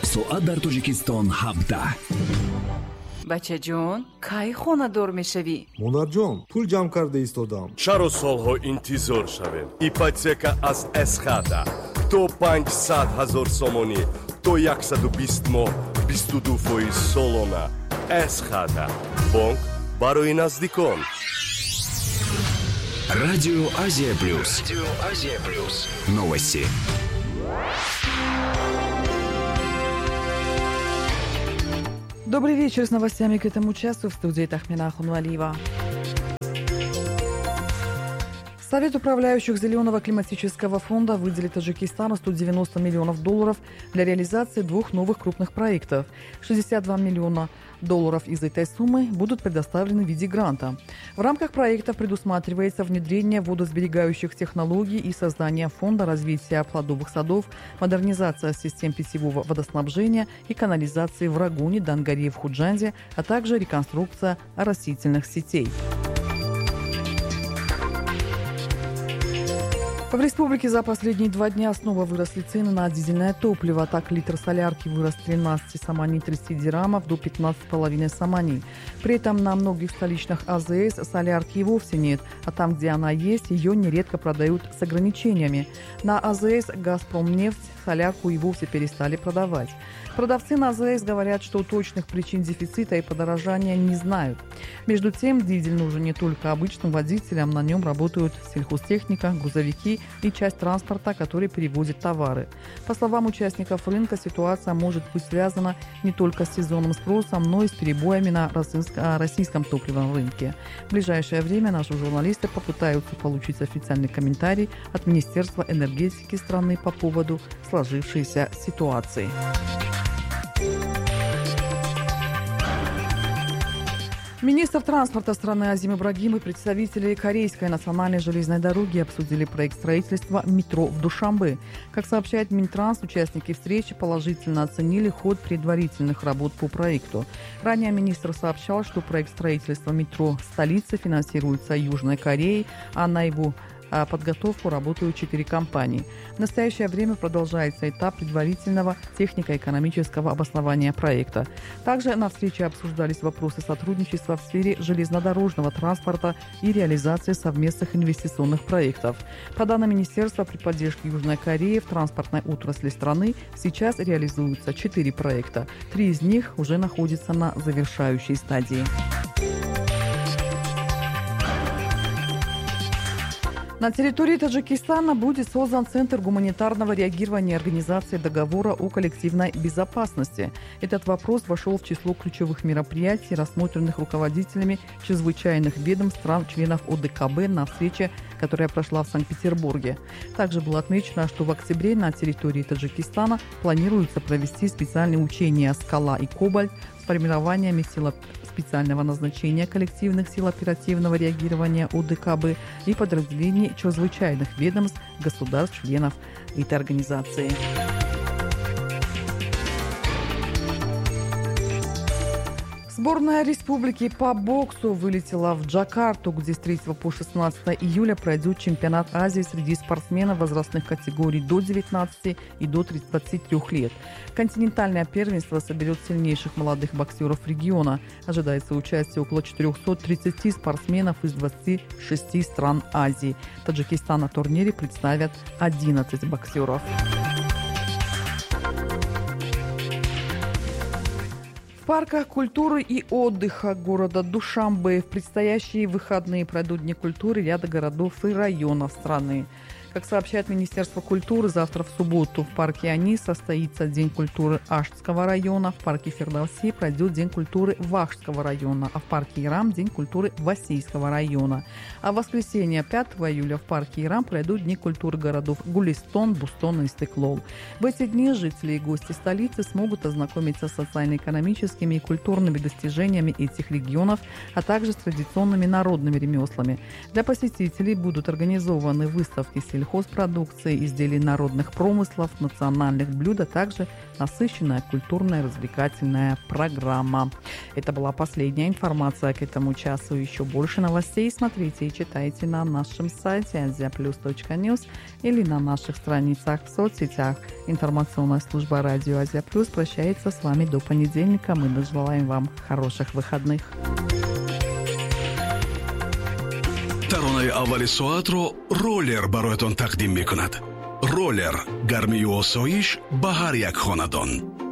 соат дар Тоҷикистон 17. бачаҷон, кай хонадор мешавӣ? монарҷон, пул ҷамъ карда истодам. чаро солҳо интизор шавем? ипотека аз эсхата то 500 000 сомонӣ то 120 моҳ 22% солона. эсхата бонк барои наздикон. Радио Азия Плюс. Новости. Добрый вечер. С новостями к этому часу в студии Тахмина Хунвалиева. Совет управляющих Зеленого климатического фонда выделит Таджикистану $190 миллионов для реализации 2 новых крупных проектов. $62 миллиона из этой суммы будут предоставлены в виде гранта. В рамках проектов предусматривается внедрение водосберегающих технологий и создание фонда развития плодовых садов, модернизация систем питьевого водоснабжения и канализации в Рагуне, Дангаре и в Худжанде, а также реконструкция растительных сетей. В республике за последние 2 дня снова выросли цены на дизельное топливо. Так, литр солярки вырос с 13 самани 30 дирхамов до 15,5 самани. При этом на многих столичных АЗС солярки и вовсе нет, а там, где она есть, ее нередко продают с ограничениями. На АЗС «Газпромнефть» солярку и вовсе перестали продавать. Продавцы на АЗС говорят, что точных причин дефицита и подорожания не знают. Между тем, дизель нужен не только обычным водителям, на нем работают сельхозтехника, грузовики и часть транспорта, который перевозит товары. По словам участников рынка, ситуация может быть связана не только с сезонным спросом, но и с перебоями на российском топливном рынке. В ближайшее время наши журналисты попытаются получить официальный комментарий от Министерства энергетики страны по поводу сложившейся ситуации. Министр транспорта страны Азим Ибрагим и представители Корейской национальной железной дороги обсудили проект строительства метро в Душанбе. Как сообщает Минтранс, участники встречи положительно оценили ход предварительных работ по проекту. Ранее министр сообщал, что проект строительства метро в столице финансируется Южной Кореей, а на его подготовку работают 4 компании. В настоящее время продолжается этап предварительного технико-экономического обоснования проекта. Также на встрече обсуждались вопросы сотрудничества в сфере железнодорожного транспорта и реализации совместных инвестиционных проектов. По данным министерства, при поддержке Южной Кореи в транспортной отрасли страны сейчас реализуются 4 проекта. 3 из них уже находятся на завершающей стадии. На территории Таджикистана будет создан Центр гуманитарного реагирования Организации договора о коллективной безопасности. Этот вопрос вошел в число ключевых мероприятий, рассмотренных руководителями чрезвычайных ведомств стран-членов ОДКБ на встрече, которая прошла в Санкт-Петербурге. Также было отмечено, что в октябре на территории Таджикистана планируется провести специальные учения «Скала» и «Кобальт» с формированиями сил специального назначения коллективных сил оперативного реагирования ОДКБ и подразделений чрезвычайных ведомств государств-членов этой организации. Сборная республики по боксу вылетела в Джакарту, где с 3 по 16 июля пройдет чемпионат Азии среди спортсменов возрастных категорий до 19 и до 23 лет. Континентальное первенство соберет сильнейших молодых боксеров региона. Ожидается участие около 430 спортсменов из 26 стран Азии. Таджикистан на турнире представят 11 боксеров. В парках культуры и отдыха города Душанбе в предстоящие выходные пройдут Дни культуры ряда городов и районов страны. Как сообщает Министерство культуры, завтра в субботу в парке Анис состоится День культуры Аштского района, в парке Фердауси пройдет День культуры Вахшского района, а в парке Ирам – День культуры Васийского района. А в воскресенье 5 июля в парке Ирам пройдут Дни культуры городов Гулистон, Бустон и Истыклол. В эти дни жители и гости столицы смогут ознакомиться с социально-экономическими и культурными достижениями этих регионов, а также с традиционными народными ремеслами. Для посетителей будут организованы выставки сельхозтоваров, сельхозпродукции, изделий народных промыслов, национальных блюд, а также насыщенная культурная развлекательная программа. Это была последняя информация к этому часу. Еще больше новостей смотрите и читайте на нашем сайте aziaplus.news или на наших страницах в соцсетях. Информационная служба радио Азия Плюс прощается с вами до понедельника. Мы желаем вам хороших выходных. таронаи аввали соатро роллер бароятон тақдим мекунад. роллер гармию осоиш ба ҳар як хонадон.